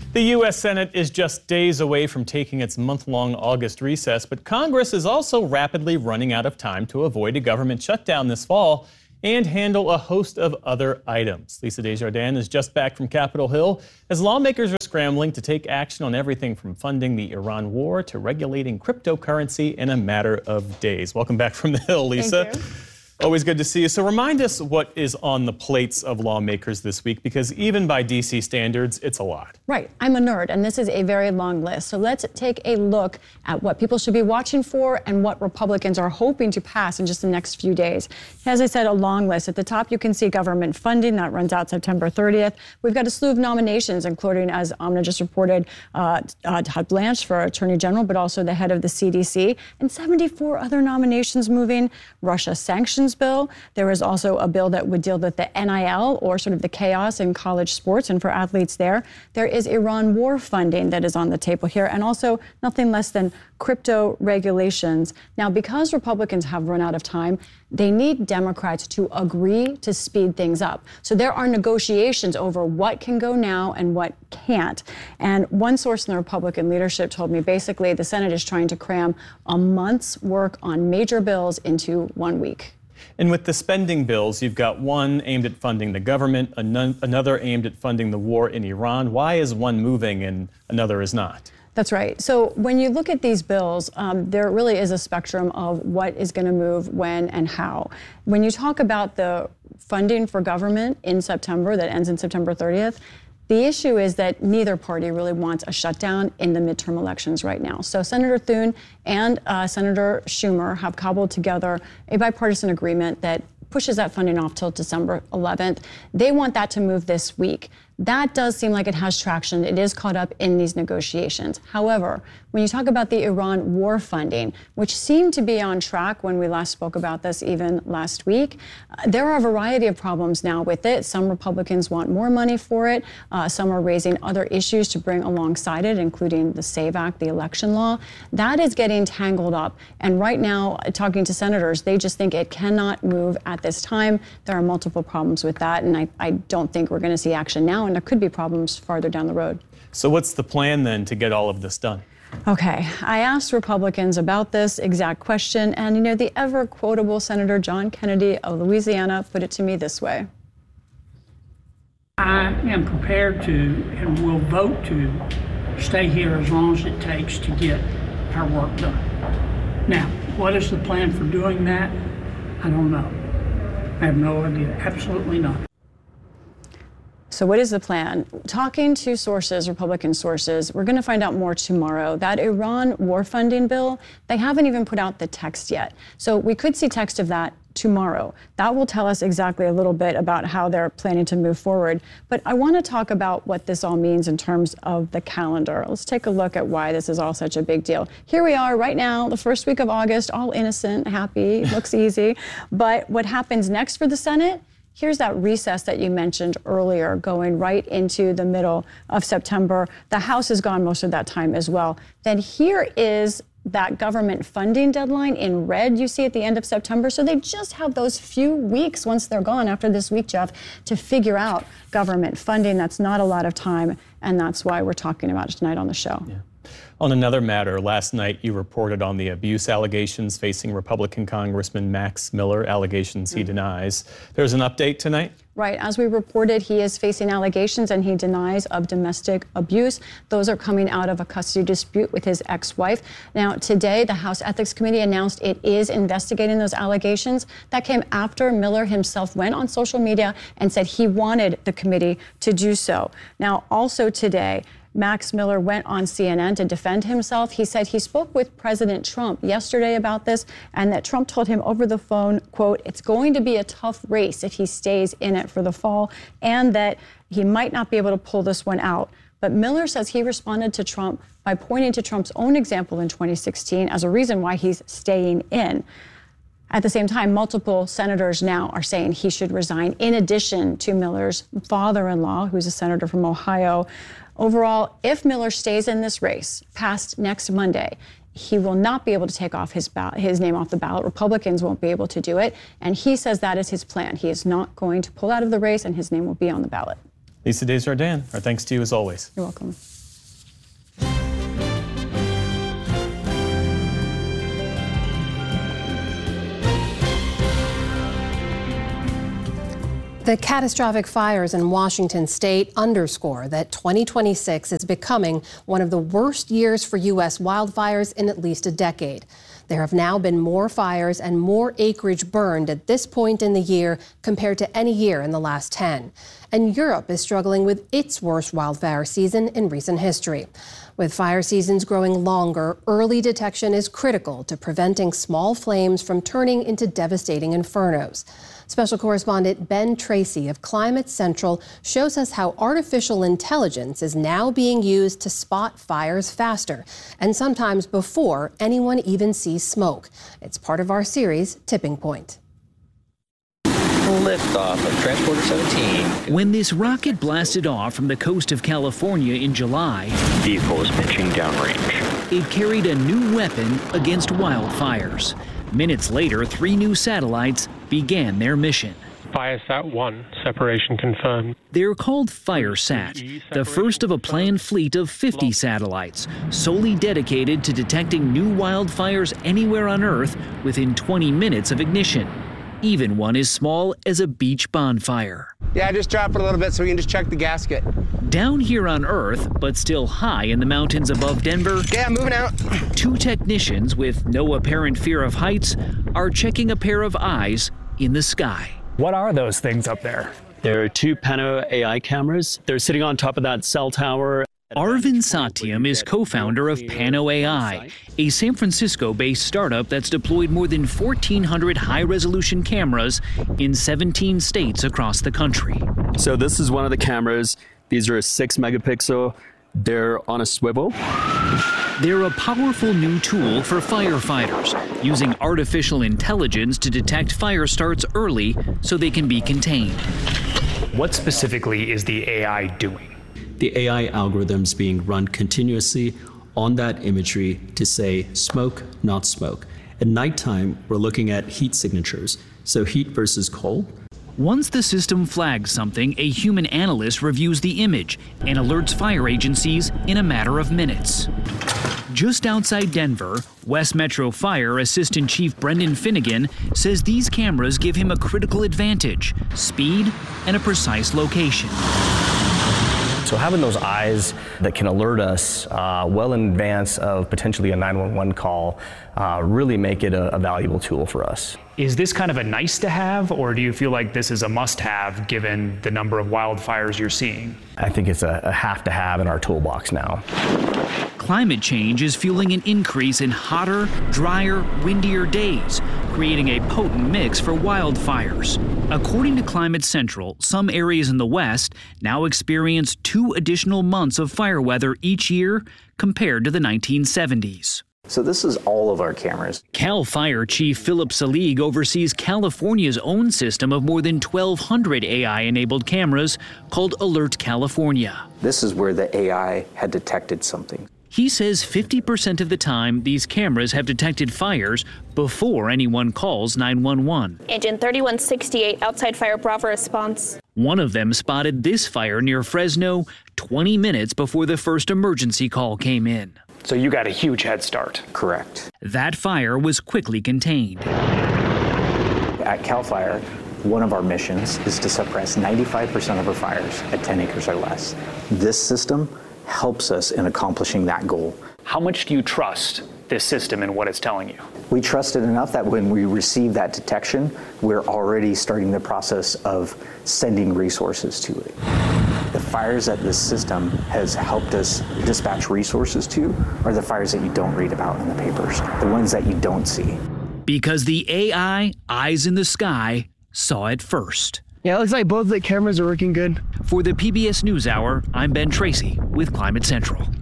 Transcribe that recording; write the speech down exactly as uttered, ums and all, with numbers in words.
The U S Senate is just days away from taking its month-long August recess, but Congress is also rapidly running out of time to avoid a government shutdown this fall and handle a host of other items. Lisa Desjardins is just back from Capitol Hill as lawmakers are scrambling to take action on everything from funding the Iran war to regulating cryptocurrency in a matter of days. Welcome back from the Hill, Lisa. Thank you. Always good to see you. So remind us what is on the plates of lawmakers this week, because even by D C standards, it's a lot. Right. I'm a nerd, and this is a very long list. So let's take a look at what people should be watching for and what Republicans are hoping to pass in just the next few days. As I said, a long list. At the top, you can see government funding. That runs out September thirtieth. We've got a slew of nominations, including, as Amna just reported, uh, uh, Todd Blanche for Attorney General, but also the head of the C D C, and seventy-four other nominations moving. Russia sanctions bill. There is also a bill that would deal with the N I L, or sort of the chaos in college sports and for athletes there. There is Iran war funding that is on the table here, and also nothing less than crypto regulations. Now, because Republicans have run out of time, they need Democrats to agree to speed things up. So there are negotiations over what can go now and what can't. And one source in the Republican leadership told me basically the Senate is trying to cram a month's work on major bills into one week. And with the spending bills, you've got one aimed at funding the government, an- another aimed at funding the war in Iran. Why is one moving and another is not? That's right. So when you look at these bills, um, there really is a spectrum of what is going to move when and how. When you talk about the funding for government in September that ends in September thirtieth, the issue is that neither party really wants a shutdown in the midterm elections right now. So Senator Thune and uh, Senator Schumer have cobbled together a bipartisan agreement that pushes that funding off till December eleventh. They want that to move this week. That does seem like it has traction. It is caught up in these negotiations. However, when you talk about the Iran war funding, which seemed to be on track when we last spoke about this even last week, uh, there are a variety of problems now with it. Some Republicans want more money for it. Uh, some are raising other issues to bring alongside it, including the SAVE Act, the election law. That is getting tangled up. And right now, talking to senators, they just think it cannot move at this time. There are multiple problems with that, and I, I don't think we're going to see action now. And there could be problems farther down the road. So what's the plan then to get all of this done? Okay, I asked Republicans about this exact question, and you know, the ever quotable Senator John Kennedy of Louisiana put it to me this way. I am prepared to and will vote to stay here as long as it takes to get our work done. Now, what is the plan for doing that? I don't know. I have no idea, absolutely none. So what is the plan? Talking to sources, Republican sources, we're going to find out more tomorrow. That Iran war funding bill, they haven't even put out the text yet. So we could see text of that tomorrow. That will tell us exactly a little bit about how they're planning to move forward. But I want to talk about what this all means in terms of the calendar. Let's take a look at why this is all such a big deal. Here we are right now, the first week of August, all innocent, happy, looks easy. But what happens next for the Senate? Here's that recess that you mentioned earlier, going right into the middle of September. The House is gone most of that time as well. Then here is that government funding deadline in red you see at the end of September. So they just have those few weeks once they're gone after this week, Jeff, to figure out government funding. That's not a lot of time, and that's why we're talking about it tonight on the show. Yeah. On another matter, last night you reported on the abuse allegations facing Republican Congressman Max Miller, allegations he mm-hmm. denies. There's an update tonight? Right. As we reported, he is facing allegations and he denies of domestic abuse. Those are coming out of a custody dispute with his ex-wife. Now, today, the House Ethics Committee announced it is investigating those allegations. That came after Miller himself went on social media and said he wanted the committee to do so. Now, also today, Max Miller went on C N N to defend himself. He said he spoke with President Trump yesterday about this, and that Trump told him over the phone, quote, it's going to be a tough race if he stays in it for the fall, and that he might not be able to pull this one out. But Miller says he responded to Trump by pointing to Trump's own example in twenty sixteen as a reason why he's staying in. At the same time, multiple senators now are saying he should resign, in addition to Miller's father-in-law, who's a senator from Ohio. Overall, if Miller stays in this race past next Monday, he will not be able to take off his, ballot, his name off the ballot. Republicans won't be able to do it. And he says that is his plan. He is not going to pull out of the race, and his name will be on the ballot. Lisa Desjardins, our thanks to you as always. You're welcome. The catastrophic fires in Washington state underscore that twenty twenty-six is becoming one of the worst years for U S wildfires in at least a decade. There have now been more fires and more acreage burned at this point in the year compared to any year in the last ten. And Europe is struggling with its worst wildfire season in recent history. With fire seasons growing longer, early detection is critical to preventing small flames from turning into devastating infernos. Special correspondent Ben Tracy of Climate Central shows us how artificial intelligence is now being used to spot fires faster, and sometimes before anyone even sees smoke. It's part of our series, Tipping Point. Liftoff of Transporter seventeen. When this rocket blasted off from the coast of California in July, the vehicle was pitching downrange. It carried a new weapon against wildfires. Minutes later, three new satellites began their mission. Firesat one, separation confirmed. They're called Firesat, the first of a planned fleet of fifty satellites, solely dedicated to detecting new wildfires anywhere on Earth within twenty minutes of ignition. Even one as small as a beach bonfire. Yeah, just drop it a little bit so we can just check the gasket. Down here on Earth, but still high in the mountains above Denver, yeah, moving out. Two technicians with no apparent fear of heights are checking a pair of eyes in the sky. What are those things up there? There are two Pano A I cameras. They're sitting on top of that cell tower. Arvind Satyam is co-founder of Pano A I, a San Francisco-based startup that's deployed more than fourteen hundred high-resolution cameras in seventeen states across the country. So this is one of the cameras. These are a six megapixel. They're on a swivel. They're a powerful new tool for firefighters, using artificial intelligence to detect fire starts early so they can be contained. What specifically is the A I doing? The A I algorithms being run continuously on that imagery to say smoke, not smoke. At nighttime, we're looking at heat signatures, so heat versus cold. Once the system flags something, a human analyst reviews the image and alerts fire agencies in a matter of minutes. Just outside Denver, West Metro Fire Assistant Chief Brendan Finnegan says these cameras give him a critical advantage: speed and a precise location. So having those eyes that can alert us uh, well in advance of potentially a nine one one call uh, really make it a, a valuable tool for us. Is this kind of a nice to have, or do you feel like this is a must have given the number of wildfires you're seeing? I think it's a, a have to have in our toolbox now. Climate change is fueling an increase in hotter, drier, windier days, creating a potent mix for wildfires. According to Climate Central, some areas in the West now experience two additional months of fire weather each year compared to the nineteen seventies. So this is all of our cameras. Cal Fire Chief Philip Salig oversees California's own system of more than twelve hundred A I-enabled cameras called Alert California. This is where the A I had detected something. He says fifty percent of the time, these cameras have detected fires before anyone calls nine one one. Engine thirty-one sixty-eight, outside fire, Bravo response. One of them spotted this fire near Fresno twenty minutes before the first emergency call came in. So you got a huge head start. Correct. That fire was quickly contained. At CAL FIRE, one of our missions is to suppress ninety-five percent of our fires at ten acres or less. This system helps us in accomplishing that goal. How much do you trust this system and what it's telling you? We trust it enough that when we receive that detection, we're already starting the process of sending resources to it. The fires that this system has helped us dispatch resources to are the fires that you don't read about in the papers, the ones that you don't see. Because the A I, eyes in the sky, saw it first. Yeah, it looks like both the cameras are working good. For the P B S NewsHour, I'm Ben Tracy with Climate Central.